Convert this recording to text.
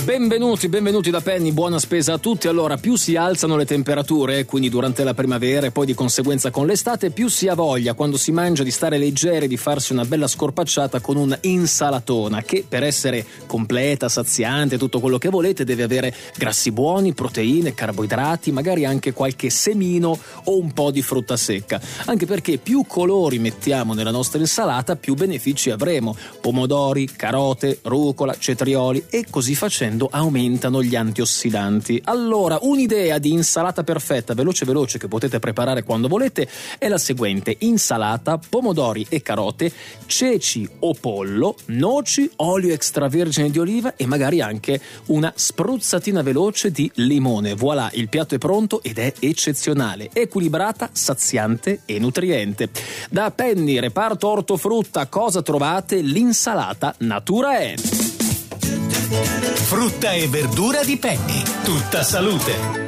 Benvenuti da Penny, buona spesa a tutti. Allora, più si alzano le temperature, quindi durante la primavera e poi di conseguenza con l'estate, più si ha voglia quando si mangia di stare leggeri, di farsi una bella scorpacciata con un'insalatona che per essere completa, saziante, tutto quello che volete, deve avere grassi buoni, proteine, carboidrati, magari anche qualche semino o un po' di frutta secca. Anche perché più colori mettiamo nella nostra insalata, più benefici avremo. Pomodori, carote, rucola, cetrioli e così facendo aumentano gli antiossidanti. Allora, un'idea di insalata perfetta, veloce che potete preparare quando volete è la seguente: insalata, pomodori e carote, ceci o pollo, noci, olio extravergine di oliva e magari anche una spruzzatina veloce di limone. Voilà, il piatto è pronto ed è eccezionale, equilibrata, saziante e nutriente. Da Penny, reparto ortofrutta, cosa trovate? L'insalata Natura è. Frutta e verdura di Penny, tutta salute.